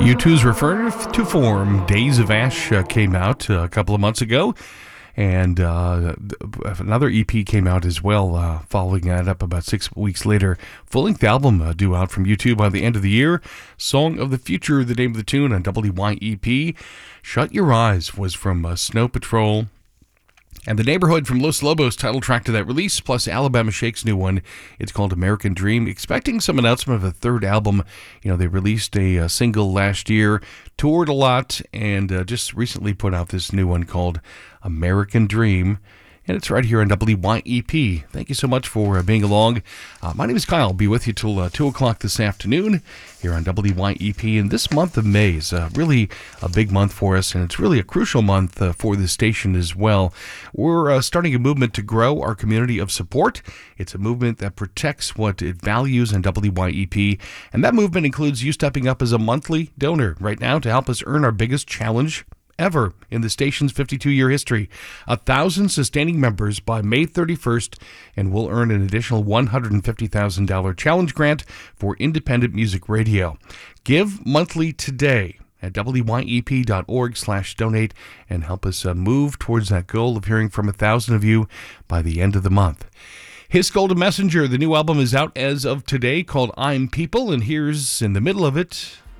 U2's Return to Form, Days of Ash, came out a couple of months ago, and another EP came out as well, following that up about 6 weeks later. Full-length album due out from U2 by the end of the year. Song of the Future, the name of the tune on WYEP. Shut Your Eyes was from Snow Patrol. And The Neighborhood from Los Lobos, title track to that release, plus Alabama Shake's new one. It's called American Dream. Expecting some announcement of a third album. You know, they released a single last year, toured a lot, and just recently put out this new one called American Dream. And it's right here on WYEP. Thank you so much for being along. My name is Kyle. I'll be with you till 2 o'clock this afternoon here on WYEP. And this month of May is really a big month for us, and it's really a crucial month for the station as well. We're starting a movement to grow our community of support. It's a movement that protects what it values in WYEP, and that movement includes you stepping up as a monthly donor right now to help us earn our biggest challenge ever in the station's 52-year history. 1,000 sustaining members by May 31st, and we'll earn an additional $150,000 challenge grant for independent music radio. Give monthly today at wyep.org/donate and help us move towards that goal of hearing from 1,000 of you by the end of the month. His Golden Messenger, the new album is out as of today called I'm People, and here's in the middle of it,